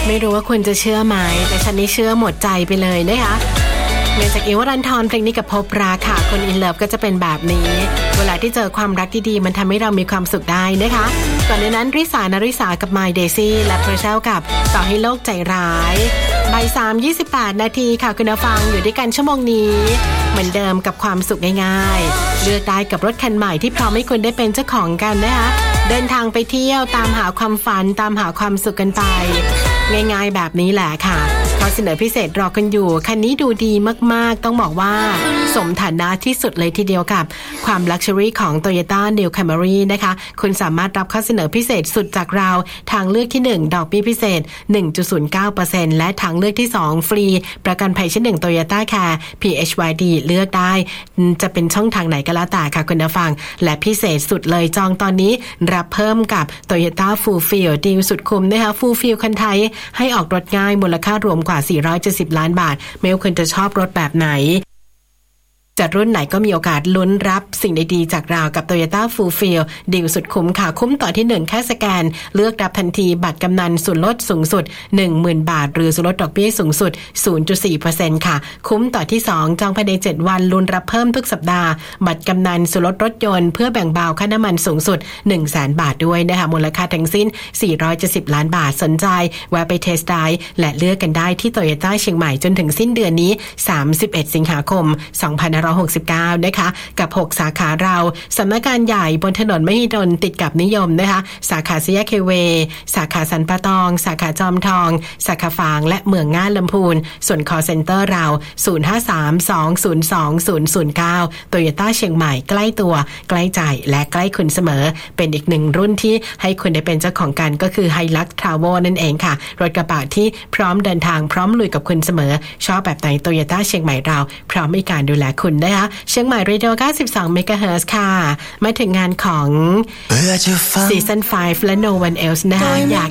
ไม่รู้ว่าคุณจะเชื่อไหมแต่ฉันนี่เชื่อหมดใจไปเลยนะคะเนื่องจากเอวรันทรเพลงนี้กับพบรักค่ะคนอินเลิฟก็จะเป็นแบบนี้เวลาที่เจอความรักดีๆมันทำให้เรามีความสุขได้นะคะก่อนในนั้นริสานริสากับไมเดซี่และเพรเซลกับต่อให้โลกใจร้ายบ่าย 3:28 นาทีค่ะคุณผู้ฟังอยู่ด้วยกันชั่วโมงนี้เหมือนเดิมกับความสุขง่ายๆเลือกได้กับรถคันใหม่ที่พร้อมให้คุณได้เป็นเจ้าของกันนะคะเดินทางไปเที่ยวตามหาความฝันตามหาความสุขกันไปง่ายๆแบบนี้แหละค่ะข้อเสนอพิเศษรอกันอยู่คันนี้ดูดีมากๆต้องบอกว่าสมฐานะที่สุดเลยทีเดียวกับความลักชัวรี่ของ Toyota New Camry นะคะคุณสามารถรับข้อเสนอพิเศษสุดจากเราทางเลือกที่1ดอกเบี้ยพิเศษ 1.09% และทางเลือกที่2ฟรีประกันภัยชั้น1 Toyota Care PHYD เลือกได้จะเป็นช่องทางไหนก็แล้วแต่ค่ะคุณผู้ฟังและพิเศษสุดเลยจองตอนนี้รับเพิ่มกับ Toyota Fulfill ดีลสุดคุ้มนะคะ Fulfill คันไทยให้ออกรถง่ายมูลค่ารวมกว่า470 ล้านบาทไม่ว่าคุณจะชอบรถแบบไหนจัดรุ่นไหนก็มีโอกาสลุ้นรับสิ่งดีๆจากเรากับ Toyota Fulfill ดีลสุดคุ้มค่ะคุ้มต่อที่1แค่สแกนเลือกรับทันทีบัตรกำนันส่วนลดสูงสุด 10,000 บาทหรือส่วนลดดอกเบี้ยสูงสุด 0.4% ค่ะคุ้มต่อที่2จองภายใน7วันลุ้นรับเพิ่มทุกสัปดาห์บัตรกำนันส่วนลดรถยนต์เพื่อแบ่งเบาค่าน้ำมันสูงสุด 100,000 บาทด้วยนะคะมูลค่าทั้งสิ้น470ล้านบาทสนใจแวะไปเทสต์ไดรฟ์และเลือกกันได้ที่ Toyota เชียงใหม่จนถึงสิ้นเดือนนี้31สิงหาคม2569นะคะกับ6สาขาเราสำนักงานใหญ่บนถนนมหิดลติดกับนิยมนะคะสาขาสี่แยกเคเวสาขาสันปะตองสาขาจอมทองสาขาฝางและเมืองง่านลำพูนส่วน call center เรา0532020009 Toyota เชียงใหม่ใกล้ตัวใกล้ใจและใกล้คุณเสมอเป็นอีกหนึ่งรุ่นที่ให้คุณได้เป็นเจ้าของกันก็คือ Hilux Travel นั่นเองค่ะรถกระบะที่พร้อมเดินทางพร้อมลุยกับคุณเสมอชอบแบบไหน Toyota เชียงใหม่เราพร้อมให้การดูแลคุณนะคะเชียงใหม่ Radio 92 MHz ค่ะมาถึงงานของ Season 5 และ No One Else นะคะอยาก